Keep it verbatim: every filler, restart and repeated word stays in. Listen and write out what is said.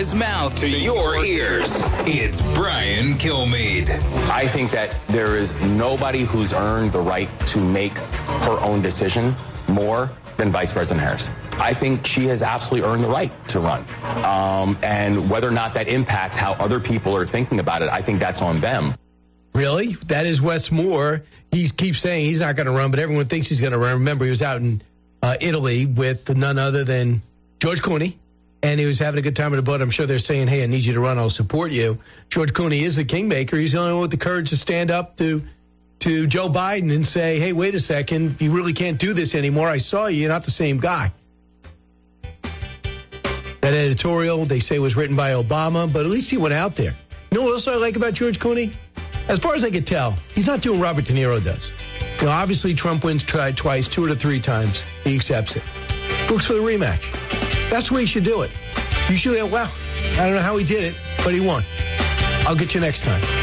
his mouth to your ears. It's Brian Kilmeade. I think that there is nobody who's earned the right to make her own decision more than Vice President Harris. I think she has absolutely earned the right to run. Um, and whether or not that impacts how other people are thinking about it, I think that's on them. Really? That is Wes Moore. He keeps saying he's not going to run, but everyone thinks he's going to run. Remember, he was out in uh, Italy with none other than George Clooney, and he was having a good time in the boat. I'm sure they're saying, hey, I need you to run. I'll support you. George Clooney is the kingmaker. He's the only one with the courage to stand up to to Joe Biden and say, hey, wait a second, you really can't do this anymore. I saw you. You're not the same guy. That editorial, they say, was written by Obama, but at least he went out there. You know what else I like about George Clooney? As far as I could tell, he's not doing Robert De Niro does. You know, obviously, Trump wins tried twice, two or three times. He accepts it. Looks for the rematch. That's the way you should do it. You should, well, I don't know how he did it, but he won. I'll get you next time.